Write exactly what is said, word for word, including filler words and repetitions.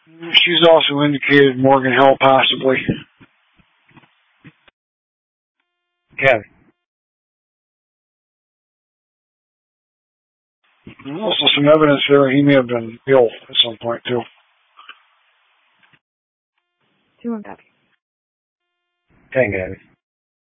She's also indicated Morgan Hill, possibly. Gabby. There's also some evidence there he may have been ill at some point, too. Do you want Gabby? Hey, Gabby.